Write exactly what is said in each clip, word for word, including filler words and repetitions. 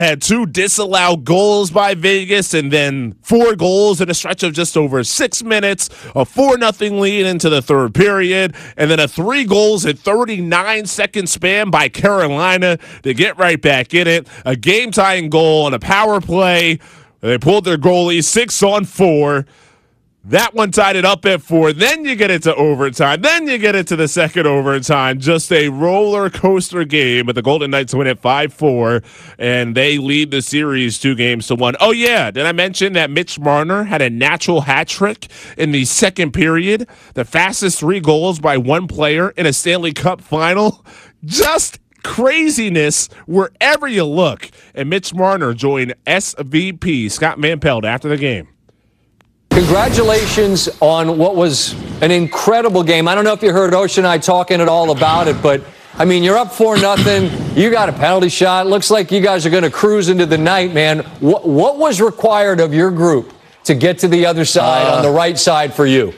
had two disallowed goals by Vegas, and then four goals in a stretch of just over six minutes, a four nothing lead into the third period, and then a three goals in thirty-nine second span by Carolina to get right back in it. A game-tying goal on a power play. They pulled their goalie six on four. That one tied it up at four. Then you get it to overtime. Then you get it to the second overtime. Just a roller coaster game. But the Golden Knights win at five four, and they lead the series two games to one. Oh, yeah. Did I mention that Mitch Marner had a natural hat trick in the second period? The fastest three goals by one player in a Stanley Cup final? Just craziness wherever you look. And Mitch Marner joined S V P Scott Van Pelt after the game. Congratulations on what was an incredible game. I don't know if you heard Ocean and I talking at all about it, but, I mean, you're up four nothing. You got a penalty shot. Looks like you guys are going to cruise into the night, man. What, what was required of your group to get to the other side, uh, on the right side for you?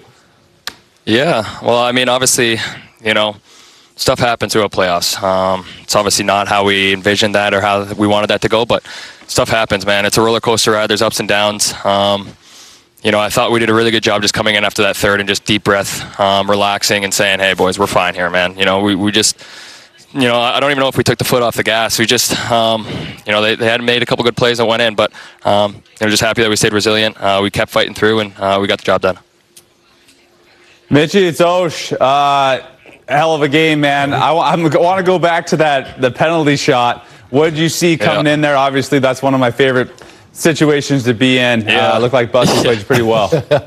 Yeah, well, I mean, obviously, you know, stuff happens throughout playoffs. Um, it's obviously not how we envisioned that or how we wanted that to go, but stuff happens, man. It's a roller coaster ride. There's ups and downs. Um, You know, I thought we did a really good job just coming in after that third and just deep breath, um, relaxing and saying, hey, boys, we're fine here, man. You know, we, we just, you know, I don't even know if we took the foot off the gas. We just, um, you know, they, they had made a couple good plays that went in, but um, you know, just happy that we stayed resilient. Uh, we kept fighting through, and uh, we got the job done. Mitchie, it's Osh. Uh, hell of a game, man. I, I want to go back to that, the penalty shot. What did you see coming yeah. in there? Obviously, that's one of my favorite situations to be in. Yeah. Uh, looked like Bussy played pretty well.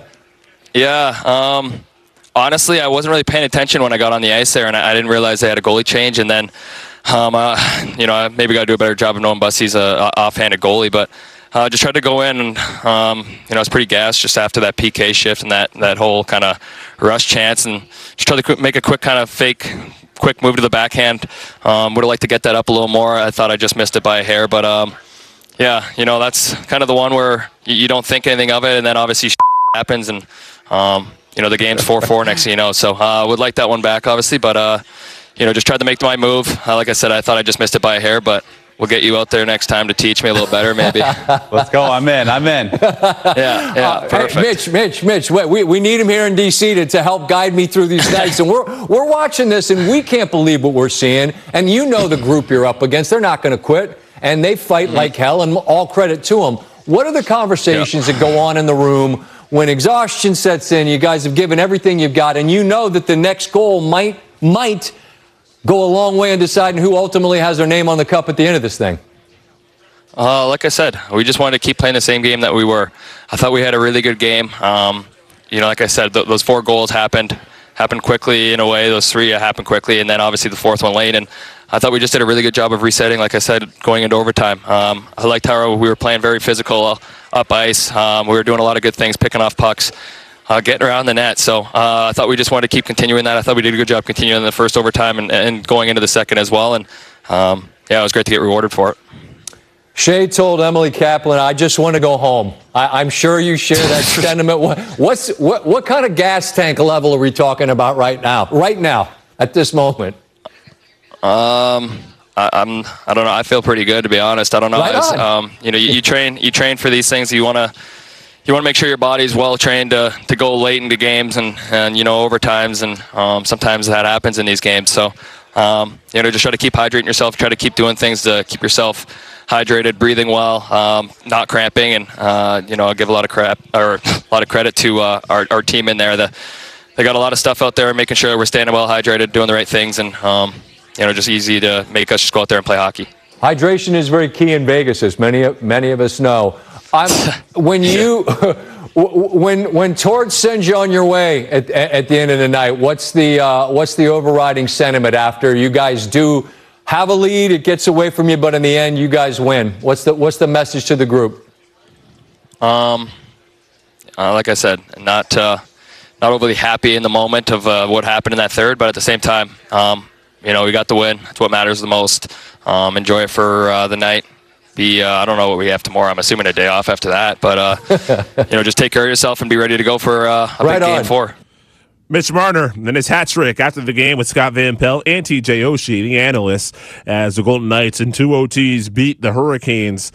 Yeah. Um, honestly, I wasn't really paying attention when I got on the ice there, and I, I didn't realize they had a goalie change. And then, um, uh, you know, I maybe got to do a better job of knowing Bussy's a, a offhanded goalie, but uh, just tried to go in, and um, you know, I was pretty gassed just after that P K shift and that that whole kind of rush chance, and just tried to make a quick kind of fake. Quick move to the backhand. Um, would have liked to get that up a little more. I thought I just missed it by a hair, but. Um, Yeah, you know, that's kind of the one where you, you don't think anything of it, and then obviously happens, and, um, you know, the game's four four next thing you know. So I uh, would like that one back, obviously, but, uh, you know, just tried to make my move. Uh, like I said, I thought I just missed it by a hair, but we'll get you out there next time to teach me a little better, maybe. Let's go. I'm in. I'm in. Yeah, yeah, uh, perfect. Hey, Mitch, Mitch, Mitch, we, we need him here in D C to, to help guide me through these nights. And we're, we're watching this, and we can't believe what we're seeing. And you know the group you're up against. They're not going to quit. And they fight mm-hmm. like hell, and all credit to them. What are the conversations yep. that go on in the room when exhaustion sets in? You guys have given everything you've got, and you know that the next goal might might go a long way in deciding who ultimately has their name on the cup at the end of this thing. Uh, like I said, we just wanted to keep playing the same game that we were. I thought we had a really good game. Um, you know, like I said, th- those four goals happened happened quickly in a way. Those three happened quickly, and then obviously the fourth one late. And I thought we just did a really good job of resetting, like I said, going into overtime. Um, I liked how we were playing very physical uh, up ice. Um, we were doing a lot of good things, picking off pucks, uh, getting around the net. So uh, I thought we just wanted to keep continuing that. I thought we did a good job continuing in the first overtime and, and going into the second as well. And, um, yeah, it was great to get rewarded for it. Shea told Emily Kaplan, I just want to go home. I, I'm sure you share that sentiment. What, what's, what, what kind of gas tank level are we talking about right now, right now, at this moment? Um, I, I'm, I don't know. I feel pretty good, to be honest. I don't know. Right um, you know, you, you train, you train for these things. You want to, you want to make sure your body's well trained to, to go late into games and, and, you know, overtimes. And, um, sometimes that happens in these games. So, um, you know, just try to keep hydrating yourself, try to keep doing things to keep yourself hydrated, breathing well, um, not cramping. And, uh, you know, I'll give a lot of crap or a lot of credit to, uh, our, our team in there. The, they got a lot of stuff out there, making sure we're staying well hydrated, doing the right things. And, um, you know, just easy to make us just go out there and play hockey. Hydration is very key in Vegas, as many many of us know. I'm, when you, when when Torch sends you on your way at, at the end of the night, what's the uh, what's the overriding sentiment after you guys do have a lead? It gets away from you, but in the end, you guys win. What's the what's the message to the group? Um, uh, like I said, not uh, not overly happy in the moment of uh, what happened in that third, but at the same time. Um, You know, we got the win. That's what matters the most. Um, enjoy it for uh, the night. Be, uh, I don't know what we have tomorrow. I'm assuming a day off after that. But, uh, you know, just take care of yourself and be ready to go for uh, a right big on. game four. Mitch Marner and his hat trick after the game with Scott Van Pelt and T J Oshie, the analysts, as the Golden Knights in two O Ts beat the Hurricanes